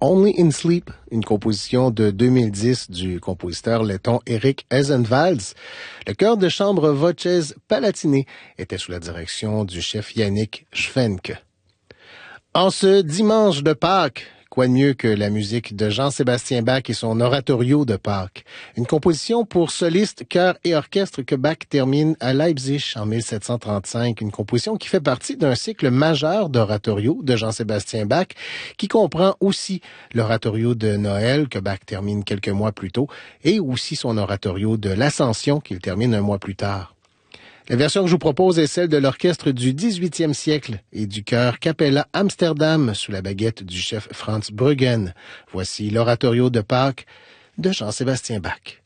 Only in Sleep, une composition de 2010 du compositeur letton Erik Ezenvalds. Le chœur de chambre Voces Palatine était sous la direction du chef Yannick Schwenke. En ce dimanche de Pâques, quoi de mieux que la musique de Jean-Sébastien Bach et son oratorio de Pâques? Une composition pour soliste, chœur et orchestre que Bach termine à Leipzig en 1735. Une composition qui fait partie d'un cycle majeur d'oratorio de Jean-Sébastien Bach, qui comprend aussi l'oratorio de Noël que Bach termine quelques mois plus tôt et aussi son oratorio de l'Ascension qu'il termine un mois plus tard. La version que je vous propose est celle de l'orchestre du 18e siècle et du chœur Capella Amsterdam sous la baguette du chef Franz Bruggen. Voici l'oratorio de Pâques de Jean-Sébastien Bach.